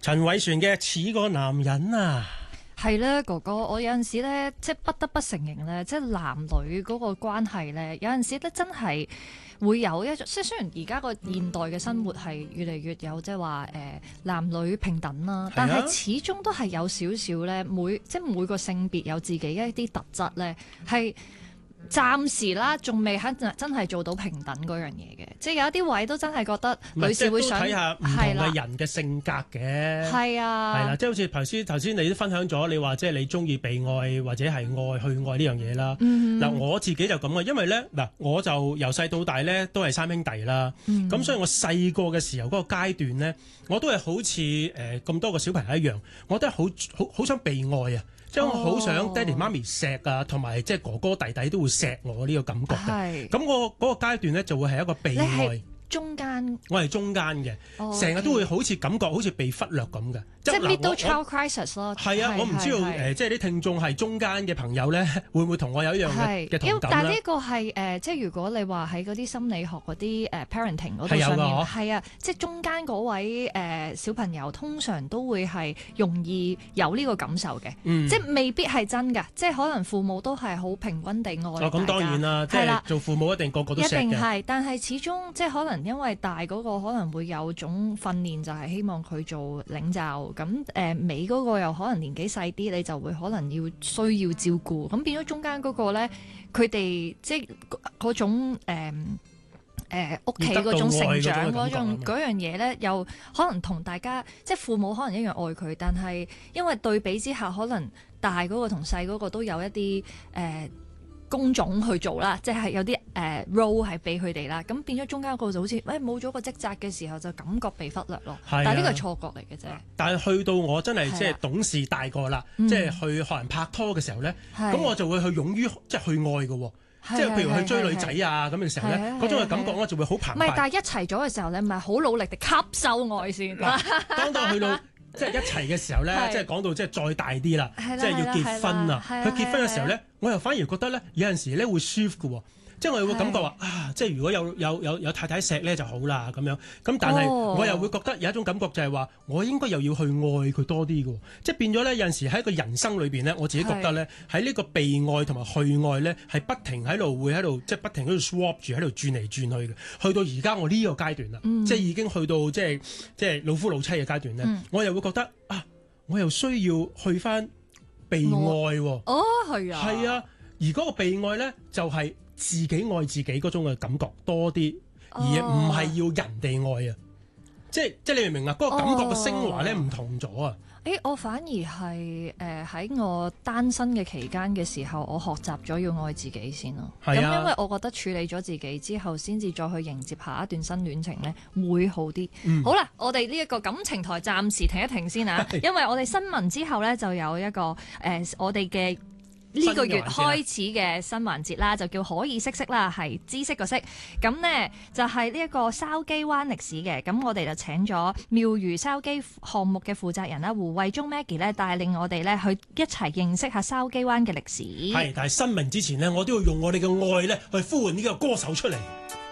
陳偉璇嘅似個男人啊， 係咧，哥哥，我有陣時咧，即係不得不承認咧，即係男女嗰個關係咧，有陣時咧真係會有一種，即係雖然而家個現代嘅生活係越嚟越有即係話男女平等啦，但係始終都係有少少咧，即係每個性別有自己一啲特質咧，係暫時啦，仲未真係做到平等嗰樣嘢嘅，即係有一啲位都真係覺得女士會想睇下唔同嘅人嘅性格嘅，係啊，係啦，即係好似頭先你都分享咗，你話即係你中意被愛或者係愛去愛呢樣嘢啦。嗱，我自己就咁嘅，因為咧嗱，我就由細到大咧都係三兄弟啦，咁所以我細個嘅時候嗰個階段咧，我都係好似咁多個小朋友一樣，我都係好想被愛啊！即係我好想爹哋媽咪錫啊，同埋即係哥哥弟弟都會錫我呢個感覺嘅。咁我嗰個階段咧就會係一個被愛。中間，我係中間嘅，成日都會好似感覺好似被忽略咁嘅， 即係 middle child crisis 咯。 係啊，我唔知道即係啲聽眾係中間嘅朋友咧，會唔會同我有一樣嘅同感咧？ 但係呢個係即係如果你話喺嗰啲心理學嗰啲parenting 嗰度上面，係啊，即係中間嗰位小朋友通常都會係容易有呢個感受嘅，即係未必係真㗎，即係可能父母都係好平均地愛大家。 咁當然啦，即係做父母一定個個都錫嘅。一定係， 但係始終即係可能。因為大嗰個可能會有種訓練，就係希望佢做領袖。咁尾嗰個又可能年紀細啲，你就會可能需要照顧。咁變咗中間嗰個咧，佢哋即係嗰種屋企嗰種成長嗰樣嘢咧，又可能同大家即係父母可能一樣愛佢，但係因為對比之下，可能大嗰個同細嗰個都有一啲工種去做啦，即係有啲role 係俾佢哋啦，咁變咗中間嗰個就好似冇咗個職責嘅時候，就感覺被忽略咯。但係呢個係錯覺嚟嘅啫。但係去到我真係即係懂事大個啦，即係去學人拍拖嘅時候咧，咁我就會去勇於即係去愛嘅，即係譬如去追女仔啊咁嘅時候咧，嗰種嘅感覺我就會好澎湃。 唔係，但係一齊咗嘅時候咧，咪好努力地吸收愛先。 當到去到即係一齊嘅時候咧，即係講到即係再大啲啦，即係要結婚啊！佢結婚嘅時候咧，我又反而覺得咧，有陣時咧會舒服嘅喎，即係我又會感覺話啊，即係如果有太太錫咧就好啦咁樣。咁但係我又會覺得有一種感覺就係話，我應該又要去愛佢多啲嘅，即係變咗咧有陣時喺一個人生裏邊咧，我自己覺得咧喺呢個被愛同埋去愛咧係不停喺度即係不停喺度 swap 住喺度轉嚟轉去嘅。去到而家我呢個階段啦，即係已經去到即係老夫老妻嘅階段咧，我又會覺得啊，我又需要去翻被愛喎。 係啊， 係啊，而嗰個被愛咧就係自己愛自己嗰種嘅感覺多啲，而唔係要人哋愛啊！即係你明唔明啊？嗰個感覺嘅升華咧唔同咗啊！ 我反而係喺我單身嘅期間嘅時候，我學習咗要愛自己先咯。咁因為我覺得處理咗自己之後，先至再去迎接下一段新戀情咧，會好啲。好啦，我哋呢一個感情台暫時停一停先啊，因為我哋新聞之後咧就有一個我哋嘅呢個月開始嘅新環節啦，就叫可以識識啦，係知識個識。咁呢就係呢一個筲箕灣歷史嘅。咁我哋就請咗妙如筲箕項目嘅負責人啦，胡慧中 Maggie 咧，帶領我哋咧去一齊認識下筲箕灣嘅歷史。 係，但係新聞之前呢，我都要用我哋嘅愛咧去呼喚呢個歌手出嚟。